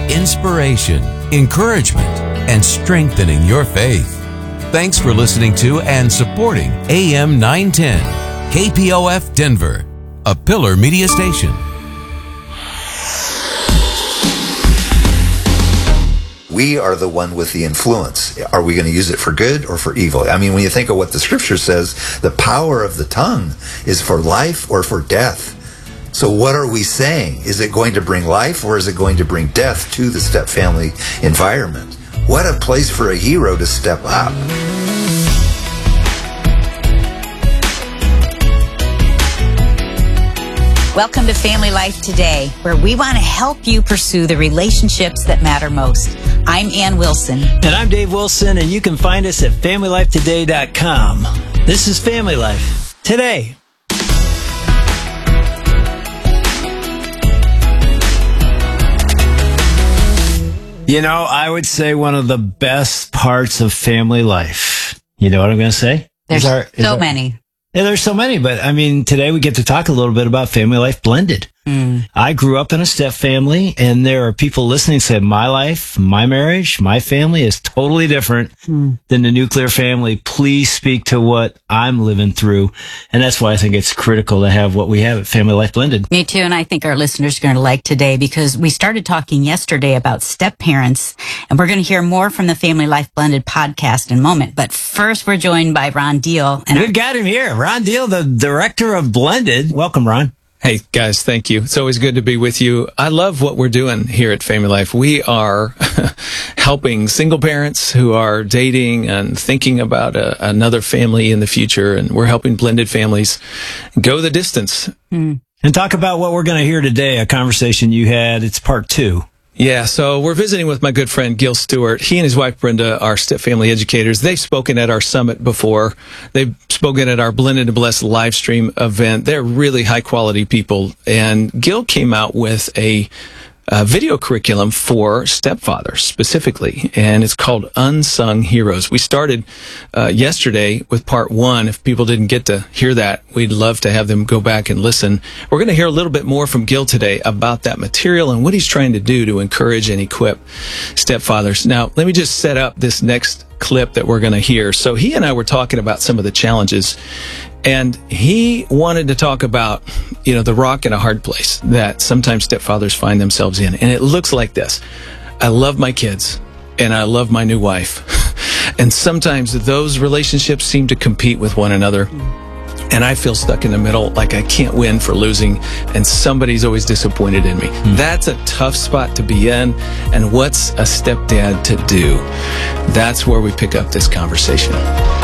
inspiration, encouragement, and strengthening your faith. Thanks for listening to and supporting AM 910, KPOF Denver, a Pillar Media station. We are the one with the influence. Are we going to use it for good or for evil? I mean, when you think of what the scripture says, the power of the tongue is for life or for death. So what are we saying? Is it going to bring life or is it going to bring death to the step family environment? What a place for a hero to step up. Welcome to Family Life Today, where we want to help you pursue the relationships that matter most. I'm Ann Wilson. And I'm Dave Wilson, and you can find us at FamilyLifeToday.com. This is Family Life Today. You know, I would say one of the best parts of family life. You know what I'm going to say? There's so many. Yeah, there's so many, but I mean, today we get to talk a little bit about family life blended. I grew up in a step family, and there are people listening who say, my life, my marriage, my family is totally different than the nuclear family. Please speak to what I'm living through. And that's why I think it's critical to have what we have at Family Life Blended. Me too, and I think our listeners are going to like today because we started talking yesterday about step parents, and we're going to hear more from the Family Life Blended podcast in a moment. But first, we're joined by Ron Deal. And we've got him here. Ron Deal, the director of Blended. Welcome, Ron. Hey, guys, thank you. It's always good to be with you. I love what we're doing here at Family Life. We are helping single parents who are dating and thinking about another family in the future, and we're helping blended families go the distance. And talk about what we're going to hear today, a conversation you had. It's part 2. Yeah, so we're visiting with my good friend Gil Stewart. He and his wife Brenda are step family educators. They've spoken at our summit before. They've spoken at our Blended and Blessed live stream event. They're really high quality people. And Gil came out with a video curriculum for stepfathers specifically, and it's called Unsung Heroes. We started yesterday with part 1. If people didn't get to hear that, we'd love to have them go back and listen. We're going to hear a little bit more from Gil today about that material and what he's trying to do to encourage and equip stepfathers. Now, let me just set up this next clip that we're going to hear. So he and I were talking about some of the challenges, and he wanted to talk about, you know, the rock and a hard place that sometimes stepfathers find themselves in. And it looks like this. I love my kids and I love my new wife. And sometimes those relationships seem to compete with one another. And I feel stuck in the middle, like I can't win for losing, and somebody's always disappointed in me. That's a tough spot to be in. And what's a stepdad to do? That's where we pick up this conversation.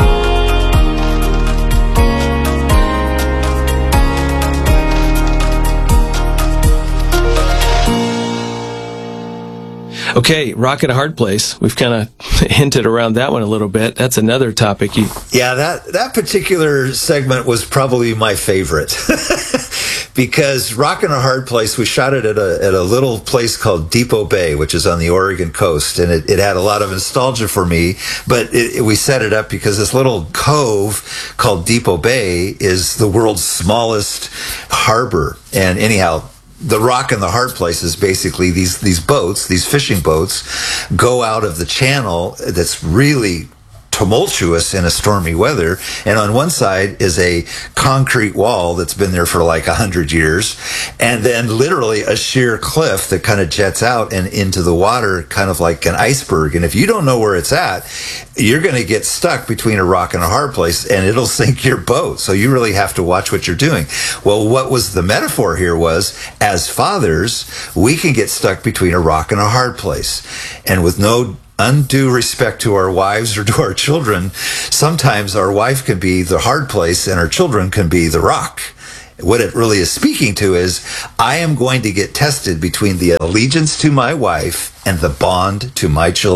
Okay, rock at a hard place. We've kind of hinted around that one a little bit. That's another topic. Yeah, that particular segment was probably my favorite. Because Rock in a Hard Place, we shot it at a little place called Depot Bay, which is on the Oregon coast. And it had a lot of nostalgia for me, but we set it up because this little cove called Depot Bay is the world's smallest harbor. And anyhow, the rock in the hard place is basically these boats, these fishing boats, go out of the channel that's really tumultuous in a stormy weather, and on one side is a concrete wall that's been there for like 100 years, and then literally a sheer cliff that kind of jets out and into the water, kind of like an iceberg. And if you don't know where it's at, you're going to get stuck between a rock and a hard place, and it'll sink your boat. So you really have to watch what you're doing. Well, what was the metaphor here was, as fathers, we can get stuck between a rock and a hard place, and with no undue respect to our wives or to our children, sometimes our wife can be the hard place and our children can be the rock. What it really is speaking to is, I am going to get tested between the allegiance to my wife and the bond to my children.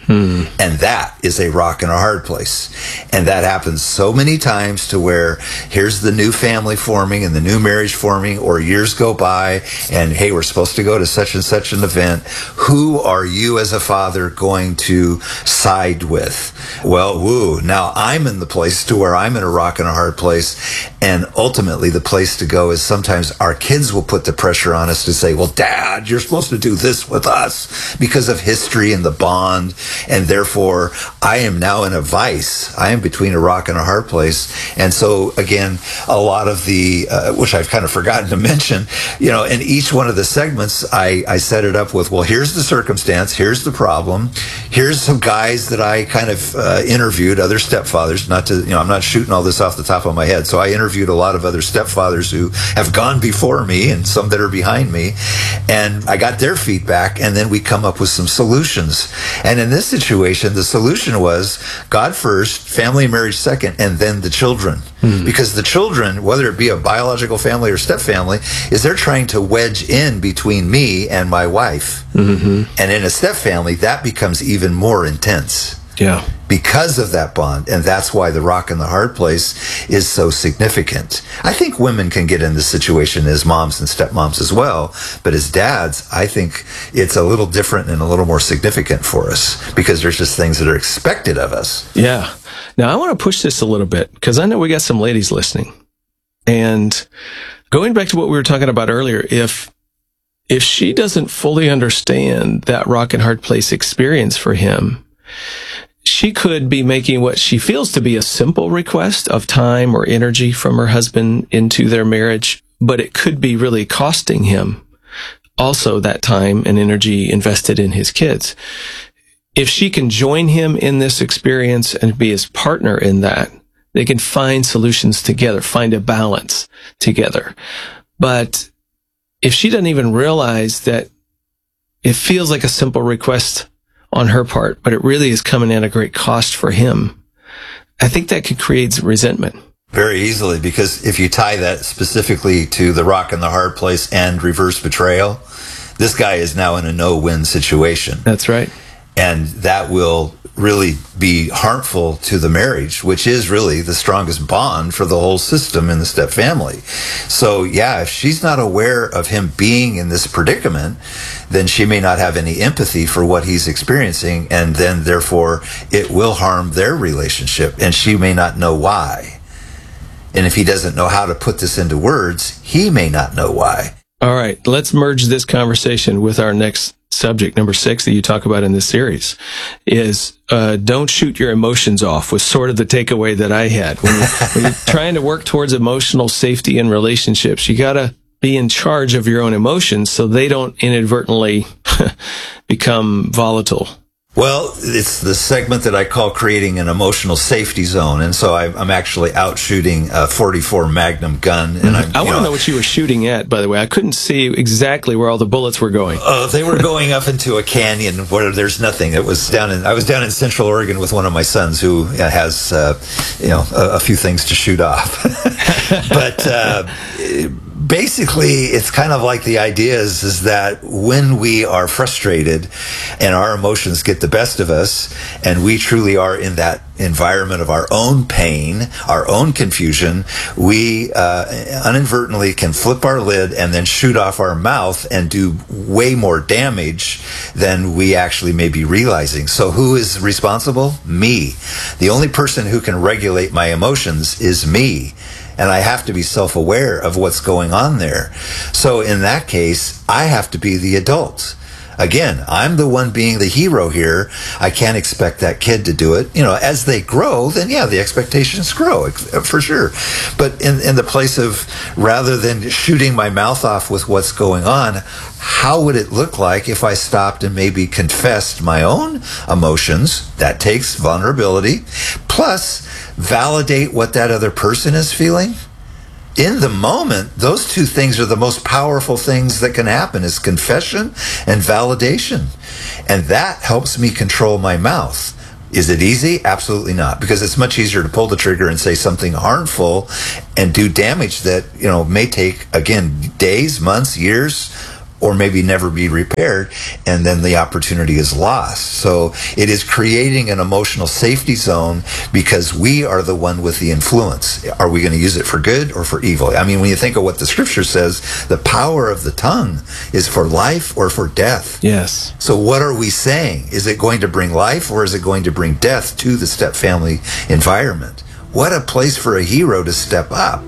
And that is a rock and a hard place. And that happens so many times to where here's the new family forming and the new marriage forming, or years go by and, hey, we're supposed to go to such and such an event. Who are you as a father going to side with? Well, now I'm in the place to where I'm in a rock and a hard place. And ultimately the place to go is sometimes our kids will put the pressure on us to say, well, Dad, you're supposed to do this with us because of history and the bond. And therefore, I am now in a vice. I am between a rock and a hard place. And so, again, a lot of the, which I've kind of forgotten to mention, in each one of the segments, I set it up with, well, here's the circumstance, here's the problem, here's some guys that I kind of interviewed, other stepfathers, not to, I'm not shooting all this off the top of my head. So I interviewed a lot of other stepfathers who have gone before me and some that are behind me. And I got their feedback, and then we come up with some solutions. And in this situation, the solution was God first, family and marriage second, and then the children. Because the children, whether it be a biological family or step family, is they're trying to wedge in between me and my wife. And in a step family, that becomes even more intense. Yeah. Because of that bond. And that's why the rock and the hard place is so significant. I think women can get in this situation as moms and stepmoms as well. But as dads, I think it's a little different and a little more significant for us because there's just things that are expected of us. Yeah. Now, I want to push this a little bit because I know we got some ladies listening. And going back to what we were talking about earlier, if she doesn't fully understand that rock and hard place experience for him, she could be making what she feels to be a simple request of time or energy from her husband into their marriage, but it could be really costing him also that time and energy invested in his kids. If she can join him in this experience and be his partner in that, they can find solutions together, find a balance together. But if she doesn't even realize that it feels like a simple request on her part, but it really is coming at a great cost for him, I think that could create resentment. Very easily, because if you tie that specifically to the rock and the hard place and reverse betrayal, this guy is now in a no-win situation. That's right. And that will really be harmful to the marriage, which is really the strongest bond for the whole system in the step family. So yeah, if she's not aware of him being in this predicament, then she may not have any empathy for what he's experiencing, and then therefore it will harm their relationship, and she may not know why. And if he doesn't know how to put this into words, he may not know why. All right, let's merge this conversation with our next subject, number 6, that you talk about in this series, is don't shoot your emotions off, was sort of the takeaway that I had. When you're trying to work towards emotional safety in relationships, you got to be in charge of your own emotions so they don't inadvertently become volatile. Well, it's the segment that I call creating an emotional safety zone. And so I'm actually out shooting a .44 Magnum gun. And I want to know what you were shooting at, by the way. I couldn't see exactly where all the bullets were going. They were going up into a canyon where there's nothing. I was down in Central Oregon with one of my sons who has, a few things to shoot off. But, basically, it's kind of like the idea is that when we are frustrated and our emotions get the best of us, and we truly are in that environment of our own pain, our own confusion, we inadvertently can flip our lid and then shoot off our mouth and do way more damage than we actually may be realizing. So who is responsible? Me. The only person who can regulate my emotions is me. And I have to be self-aware of what's going on there. So in that case, I have to be the adult. Again, I'm the one being the hero here. I can't expect that kid to do it. As they grow, then yeah, the expectations grow, for sure. But in the place of, rather than shooting my mouth off with what's going on, how would it look like if I stopped and maybe confessed my own emotions? That takes vulnerability. Plus, validate what that other person is feeling. In the moment, those two things are the most powerful things that can happen, is confession and validation. And that helps me control my mouth. Is it easy? Absolutely not. Because it's much easier to pull the trigger and say something harmful and do damage that, may take, again, days, months, years, or maybe never be repaired, and then the opportunity is lost. So it is creating an emotional safety zone because we are the one with the influence. Are we going to use it for good or for evil? I mean, when you think of what the scripture says, the power of the tongue is for life or for death. Yes. So what are we saying? Is it going to bring life or is it going to bring death to the step family environment? What a place for a hero to step up.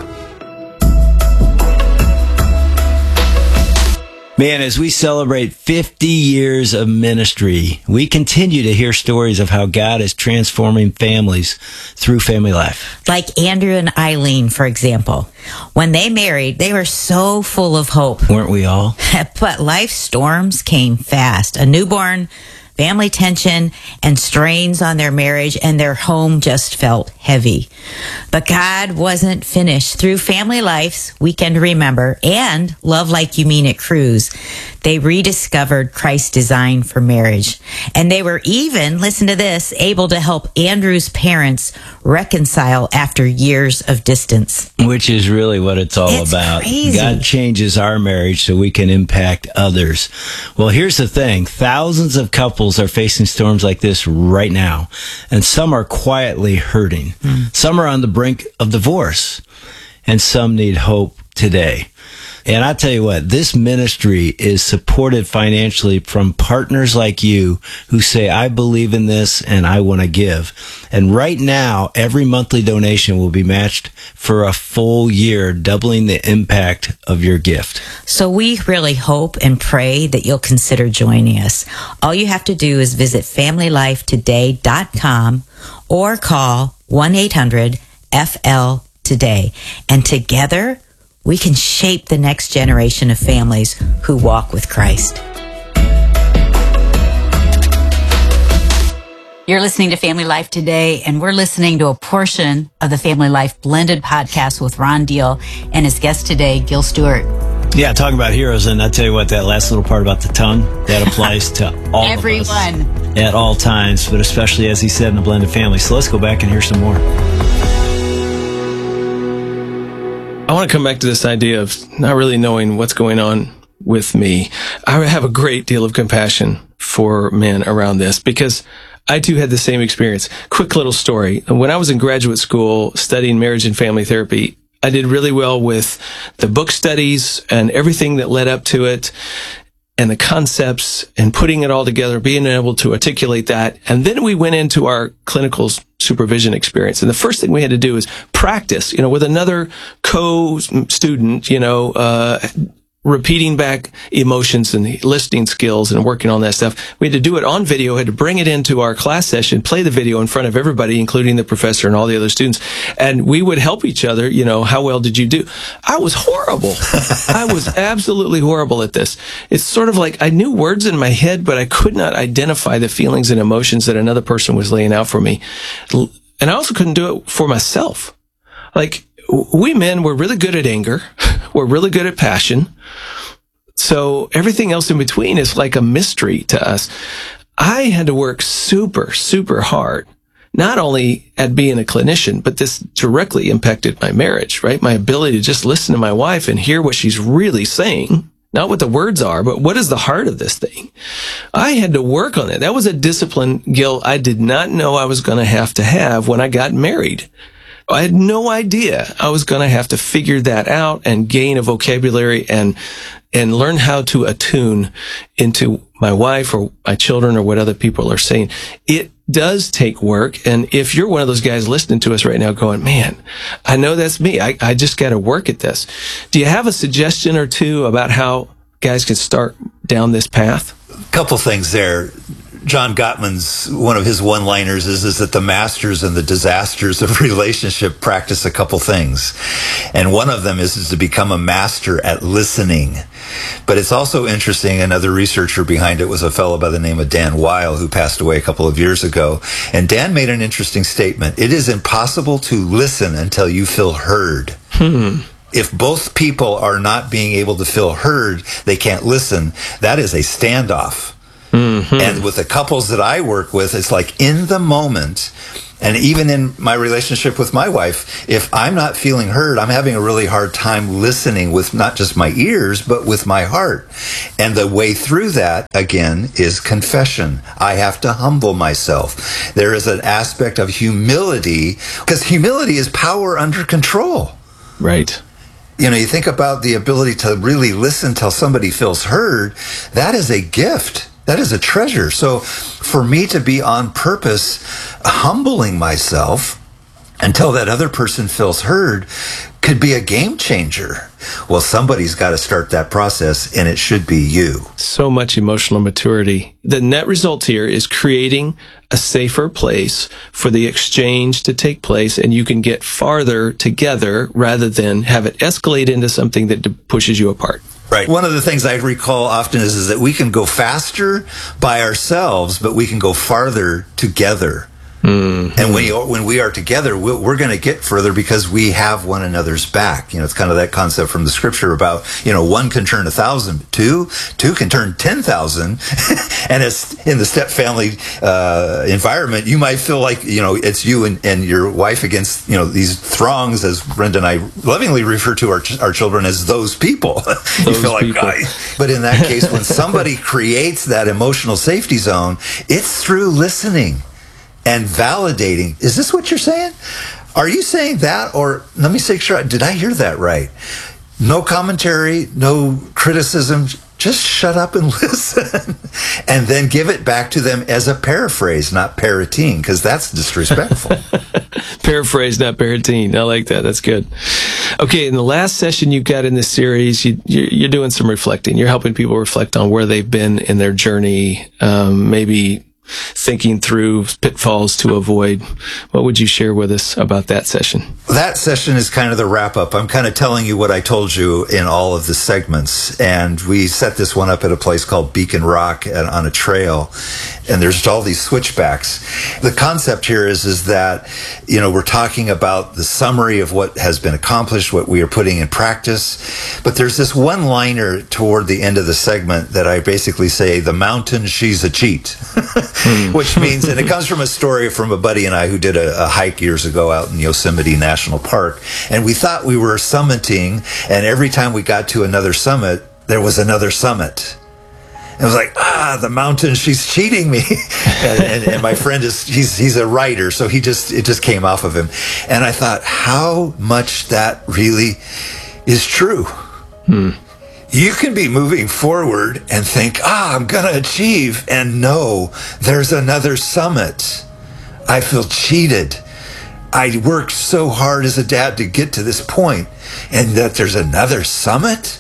Man, as we celebrate 50 years of ministry, we continue to hear stories of how God is transforming families through family life. Like Andrew and Eileen, for example. When they married, they were so full of hope. Weren't we all? But life storms came fast. A newborn, family tension, and strains on their marriage, and their home just felt heavy. But God wasn't finished. Through Family Life's Weekend to Remember and Love Like You Mean It Cruise, they rediscovered Christ's design for marriage. And they were even, listen to this, able to help Andrew's parents reconcile after years of distance. Which is really what it's all about. Crazy. God changes our marriage so we can impact others. Well, here's the thing. Thousands of couples are facing storms like this right now, and some are quietly hurting. Some are on the brink of divorce, and some need hope today. And I tell you what, this ministry is supported financially from partners like you who say, I believe in this and I want to give. And right now, every monthly donation will be matched for a full year, doubling the impact of your gift. So we really hope and pray that you'll consider joining us. All you have to do is visit FamilyLifeToday.com or call 1-800-FL-TODAY. And together, we can shape the next generation of families who walk with Christ. You're listening to Family Life Today, and we're listening to a portion of the Family Life Blended podcast with Ron Deal and his guest today, Gil Stewart. Yeah, talking about heroes, and I tell you what, that last little part about the tongue, that applies to all Everyone. of us at all times, but especially, as he said, in the blended family. So let's go back and hear some more. I want to come back to this idea of not really knowing what's going on with me. I have a great deal of compassion for men around this because I too had the same experience. Quick little story. When I was in graduate school studying marriage and family therapy, I did really well with the book studies and everything that led up to it and the concepts and putting it all together, being able to articulate that. And then we went into our clinical supervision experience. And the first thing we had to do is practice, with another co-student, repeating back emotions and listening skills and working on that stuff. We had to do it on video, had to bring it into our class session, play the video in front of everybody, including the professor and all the other students. And we would help each other, how well did you do? I was horrible. I was absolutely horrible at this. It's sort of like I knew words in my head, but I could not identify the feelings and emotions that another person was laying out for me. And I also couldn't do it for myself. Like, we men were really good at anger. We're really good at passion. So everything else in between is like a mystery to us. I had to work super, super hard, not only at being a clinician, but this directly impacted my marriage, right? My ability to just listen to my wife and hear what she's really saying, not what the words are, but what is the heart of this thing? I had to work on that. That was a discipline, Gil, I did not know I was going to have when I got married. I had no idea I was going to have to figure that out and gain a vocabulary and learn how to attune into my wife or my children or what other people are saying. It does take work. And if you're one of those guys listening to us right now going, man, I know that's me. I just got to work at this. Do you have a suggestion or two about how guys can start down this path? A couple things there. John Gottman's, one of his one-liners is that the masters and the disasters of relationship practice a couple things. And one of them is to become a master at listening. But it's also interesting, another researcher behind it was a fellow by the name of Dan Weil, who passed away a couple of years ago. And Dan made an interesting statement. It is impossible to listen until you feel heard. If both people are not being able to feel heard, they can't listen. That is a standoff. And with the couples that I work with, it's like in the moment, And even in my relationship with my wife, if I'm not feeling heard, I'm having a really hard time listening with not just my ears, but with my heart. And the way through that, again, is confession. I have to humble myself. There is an aspect of humility, because humility is power under control. Right. You know, you think about the ability to really listen till somebody feels heard. That is a gift. That is a treasure. So for me to be on purpose, humbling myself until that other person feels heard could be a game changer. Well, somebody's got to start that process, and it should be you. So much emotional maturity. The net result here is creating a safer place for the exchange to take place, and you can get farther together rather than have it escalate into something that pushes you apart. Right. One of the things I recall often is that we can go faster by ourselves, but we can go farther together. Mm-hmm. And when we are together, we're going to get further because we have one another's back. You know, it's kind of that concept from the scripture about, you know, one can turn 1,000, two can turn 10,000. And it's in the step family environment, you might feel like, you know, it's you and your wife against, you know, these throngs, as Brenda and I lovingly refer to our children as those people. You feel like, but in that case, when somebody creates that emotional safety zone, it's through listening and validating. Is this what you're saying? Are you saying that? Or let me make sure, did I hear that right? No commentary, no criticism, just shut up and listen. And then give it back to them as a paraphrase, not parroting, because that's disrespectful. Paraphrase, not parroting. I like that. That's good. Okay, in the last session you got in this series, you're doing some reflecting. You're helping people reflect on where they've been in their journey, maybe thinking through pitfalls to avoid. What would you share with us about that session? That session is kind of the wrap up. I'm kind of telling you what I told you in all of the segments. And we set this one up at a place called Beacon Rock on a trail. And there's all these switchbacks. The concept here is that, you know, we're talking about the summary of what has been accomplished, what we are putting in practice. But there's this one-liner toward the end of the segment that I basically say, the mountain, she's a cheat. Which means, and it comes from a story from a buddy and I who did a hike years ago out in Yosemite National Park. And we thought we were summiting, and every time we got to another summit, there was another summit. And it was like, the mountain, she's cheating me. and my friend he's a writer, so it just came off of him. And I thought, how much that really is true. You can be moving forward and think, I'm going to achieve. And no, there's another summit. I feel cheated. I worked so hard as a dad to get to this point, and that there's another summit?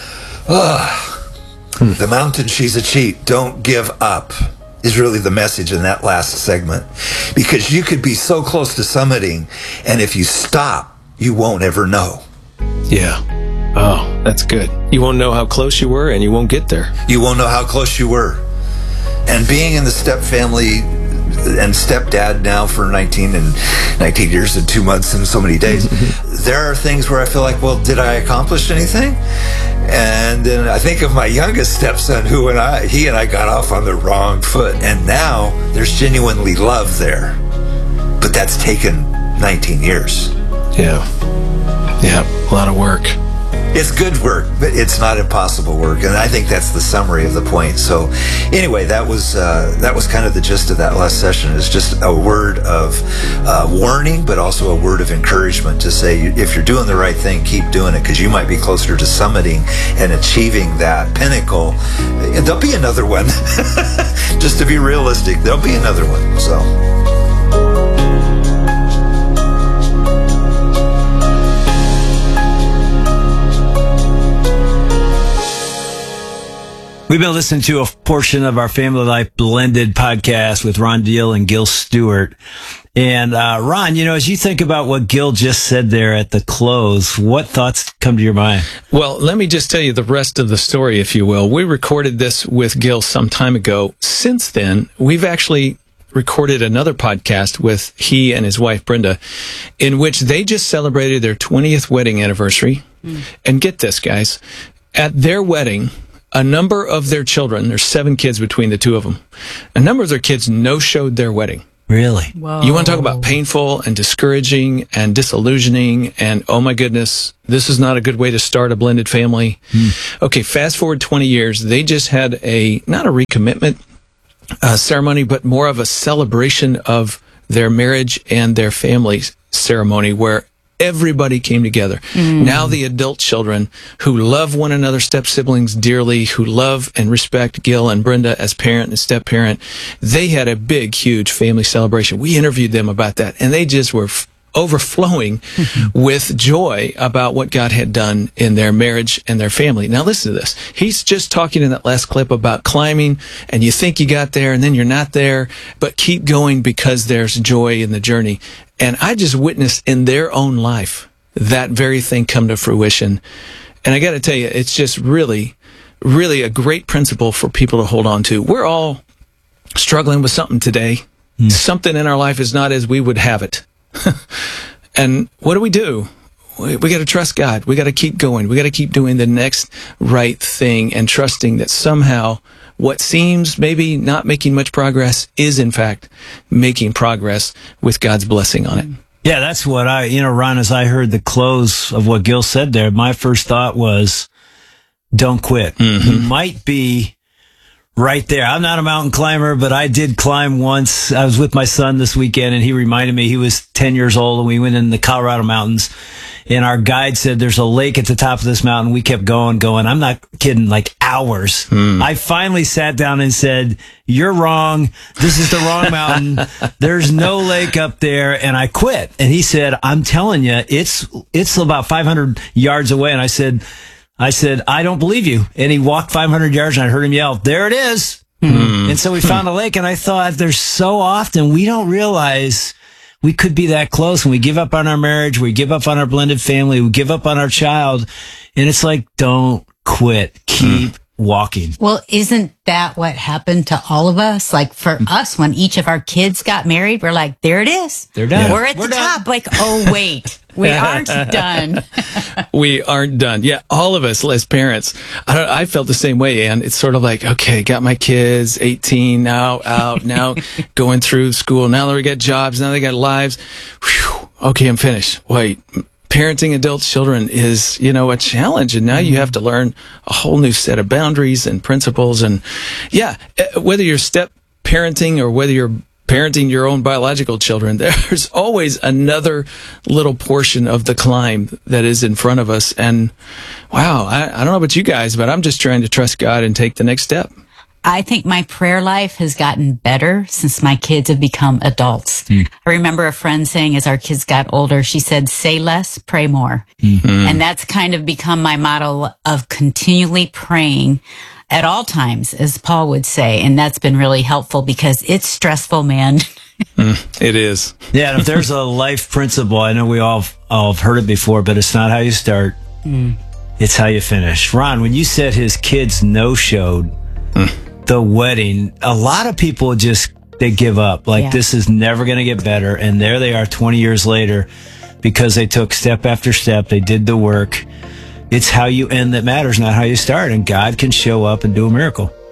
The mountain, she's a cheat. Don't give up is really the message in that last segment. Because you could be so close to summiting, and if you stop, you won't ever know. Yeah. Oh, that's good. You won't know how close you were, and you won't get there. You won't know how close you were. And being in the step family and stepdad now for 19 years and 2 months and so many days, there are things where I feel like, well, did I accomplish anything? And then I think of my youngest stepson, he and I got off on the wrong foot. And now there's genuinely love there. But that's taken 19 years. Yeah. Yeah. A lot of work. It's good work, but it's not impossible work, and I think that's the summary of the point. So, anyway, that was kind of the gist of that last session. It's just a word of warning, but also a word of encouragement to say, if you're doing the right thing, keep doing it, because you might be closer to summiting and achieving that pinnacle. There'll be another one. Just to be realistic, there'll be another one. So. We've been listening to a portion of our Family Life Blended podcast with Ron Deal and Gil Stewart. And Ron, you know, as you think about what Gil just said there at the close, what thoughts come to your mind? Well, let me just tell you the rest of the story, if you will. We recorded this with Gil some time ago. Since then, we've actually recorded another podcast with he and his wife, Brenda, in which they just celebrated their 20th wedding anniversary. And get this, guys, at their wedding, a number of their children, there's 7 kids between the two of them, a number of their kids no-showed their wedding. Really? Whoa. You want to talk about painful and discouraging and disillusioning and, oh my goodness, this is not a good way to start a blended family. Okay, fast forward 20 years. They just had not a recommitment ceremony, but more of a celebration of their marriage and their family ceremony where everybody came together. Now the adult children who love one another, step siblings dearly, who love and respect Gil and Brenda as parent and step parent, they had a big, huge family celebration. We interviewed them about that, and they just were overflowing with joy about what God had done in their marriage and their family. Now listen to this. He's just talking in that last clip about climbing, and you think you got there and then you're not there, but keep going because there's joy in the journey. And I just witnessed in their own life that very thing come to fruition. And I got to tell you, it's just really, really a great principle for people to hold on to. We're all struggling with something today. Something in our life is not as we would have it. And what do? We got to trust God. We got to keep going. We got to keep doing the next right thing and trusting that somehow what seems maybe not making much progress is in fact making progress with God's blessing on it. Yeah, that's what Ron, as I heard the close of what Gil said there, my first thought was, don't quit. You might be right there. I'm not a mountain climber, but I did climb once. I was with my son this weekend, and he reminded me he was 10 years old, and we went in the Colorado mountains. And our guide said, there's a lake at the top of this mountain. We kept going. I'm not kidding, like hours. I finally sat down and said, you're wrong. This is the wrong mountain. There's no lake up there. And I quit. And he said, I'm telling you, it's about 500 yards away. And I said, I don't believe you. And he walked 500 yards, and I heard him yell, there it is. And so we found a lake, and I thought, there's so often we don't realize we could be that close, and we give up on our marriage, we give up on our blended family, we give up on our child, and it's like, don't quit. Keep walking. Well, isn't that what happened to all of us? Like for us, when each of our kids got married, we're like, there it is. They're done. We're at the top. Like, oh, wait, we aren't done. We aren't done. Yeah, all of us as parents. I felt the same way, Ann. It's sort of like, okay, got my kids, 18, now out, now going through school. Now they got jobs. Now they got lives. Whew, okay, I'm finished. Wait. Parenting adult children is, a challenge. And now you have to learn a whole new set of boundaries and principles. And yeah, whether you're step parenting or whether you're parenting your own biological children, there's always another little portion of the climb that is in front of us. And wow, I don't know about you guys, but I'm just trying to trust God and take the next step. I think my prayer life has gotten better since my kids have become adults. I remember a friend saying as our kids got older, she said, say less, pray more. And that's kind of become my motto of continually praying at all times, as Paul would say. And that's been really helpful because it's stressful, man. It is. Yeah, and if there's a life principle, I know we all have heard it before, but it's not how you start. It's how you finish. Ron, when you said his kids no-showed the wedding, a lot of people they give up. Like, this is never going to get better. And there they are 20 years later because they took step after step. They did the work. It's how you end that matters, not how you start. And God can show up and do a miracle.